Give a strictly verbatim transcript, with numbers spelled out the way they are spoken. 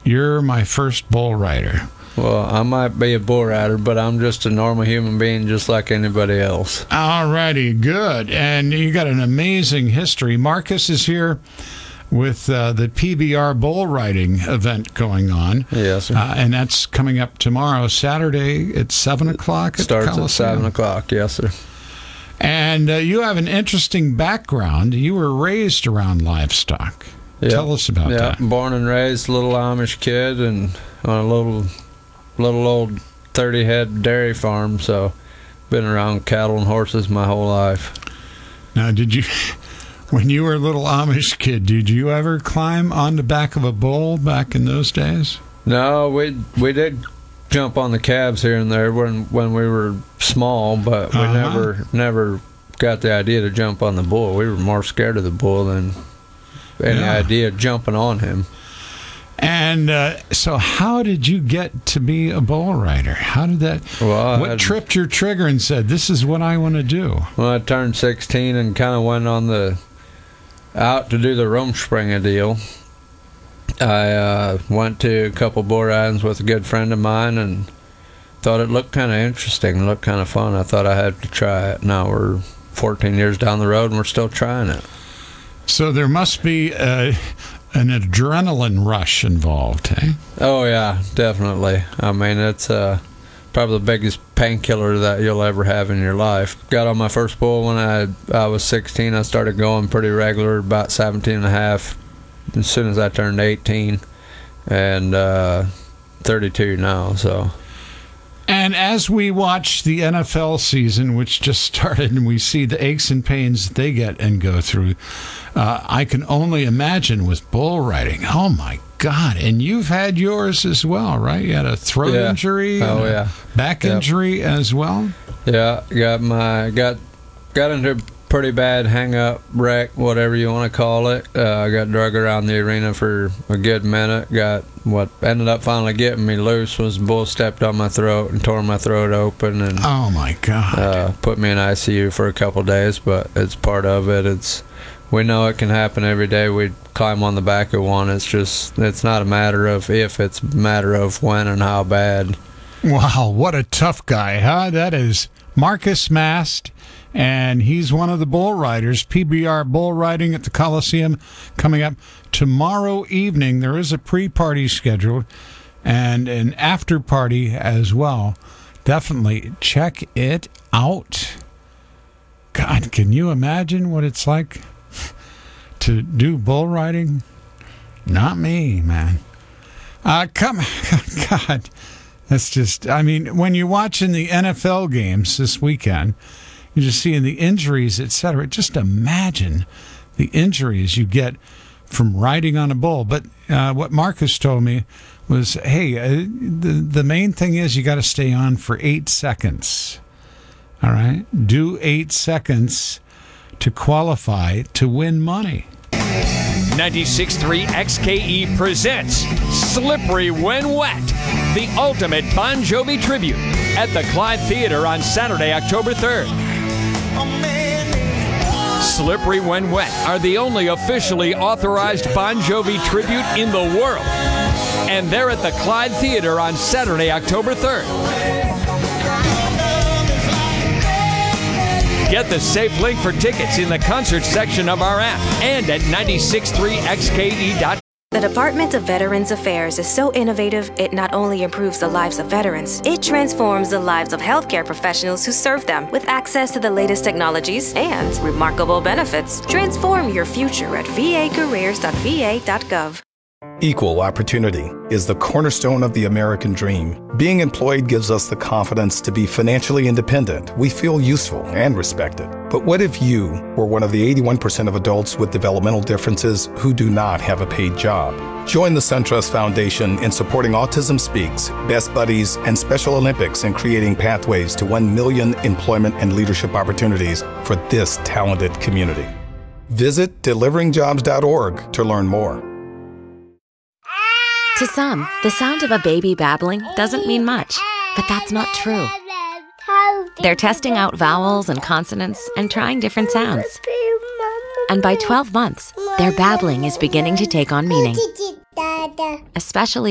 you're my first bull rider. Well, I might be a bull rider, but I'm just a normal human being just like anybody else. All righty, good. And you got an amazing history. Marcus is here with uh, the P B R bull riding event going on. Yes, sir. Uh, and that's coming up tomorrow, Saturday at seven o'clock. It starts at seven o'clock, yes, sir. And uh, you have an interesting background. You were raised around livestock. Yep. Tell us about yep. that. Born and raised little Amish kid and on a little, little old thirty head dairy farm, so been around cattle and horses my whole life. Now, did you... When you were a little Amish kid, did you ever climb on the back of a bull back in those days? No, we we did jump on the calves here and there when when we were small, but we uh-huh. never never got the idea to jump on the bull. We were more scared of the bull than any yeah. idea of jumping on him. And uh, so how did you get to be a bull rider? How did that... Well, what I'd, tripped your trigger and said, this is what I want to do? When I turned sixteen and kind of went on the... out to do the Rumspringa deal, I uh, went to a couple bull ridings with a good friend of mine and thought it looked kind of interesting, looked kind of fun. I thought I had to try it. Now we're fourteen years down the road and we're still trying it. So there must be uh, an adrenaline rush involved, eh? Oh, yeah, definitely. I mean, it's uh, probably the biggest painkiller that you'll ever have in your life. Got on my first bull when I, I was sixteen. I started going pretty regular, about seventeen and a half, as soon as I turned eighteen, and uh, thirty-two now, so... And as we watch the N F L season, which just started, and we see the aches and pains that they get and go through, uh, I can only imagine with bull riding. Oh, my God. And you've had yours as well, right? You had a throat yeah. injury and oh, a yeah. back yep. injury as well? Yeah, got my got got into a pretty bad hang-up wreck, whatever you want to call it. Uh, I got drug around the arena for a good minute. Got what ended up finally getting me loose was the bull stepped on my throat and tore my throat open and oh my God, uh, put me in I C U for a couple days. But it's part of it. It's we know it can happen every day. We climb on the back of one. It's just it's not a matter of if, it's a matter of when and how bad. Wow, what a tough guy, huh? That is Marcus Mast, and he's one of the bull riders, P B R bull riding at the Coliseum coming up tomorrow evening. There is a pre-party scheduled and an after-party as well. Definitely check it out. God, can you imagine what it's like to do bull riding? Not me, man. Uh, come, God. That's just, I mean, when you're watching the N F L games this weekend, you're just seeing the injuries, et cetera. Just imagine the injuries you get from riding on a bull. But uh, what Marcus told me was, hey, uh, the, the main thing is you got to stay on for eight seconds. All right? Do eight seconds to qualify to win money. ninety-six point three X K E presents Slippery When Wet, the ultimate Bon Jovi tribute at the Clyde Theater on Saturday, October third. Slippery When Wet are the only officially authorized Bon Jovi tribute in the world. And they're at the Clyde Theater on Saturday, October third. Get the safe link for tickets in the concert section of our app and at nine six three X K E dot com. The Department of Veterans Affairs is so innovative, it not only improves the lives of veterans, it transforms the lives of healthcare professionals who serve them with access to the latest technologies and remarkable benefits. Transform your future at v a careers dot v a dot gov. Equal opportunity is the cornerstone of the American dream. Being employed gives us the confidence to be financially independent. We feel useful and respected. But what if you were one of the eighty-one percent of adults with developmental differences who do not have a paid job? Join the SunTrust Foundation in supporting Autism Speaks, Best Buddies, and Special Olympics in creating pathways to one million employment and leadership opportunities for this talented community. Visit delivering jobs dot org to learn more. To some, the sound of a baby babbling doesn't mean much, but that's not true. They're testing out vowels and consonants and trying different sounds. And by twelve months, their babbling is beginning to take on meaning, especially